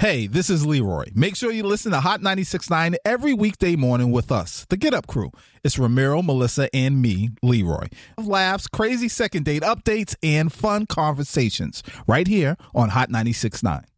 Hey, this is Leroy. Make sure you listen to Hot 96.9 every weekday morning with us, the Get Up Crew. It's Ramiro, Melissa, and me, Leroy. Laughs, crazy second date updates, and fun conversations right here on Hot 96.9.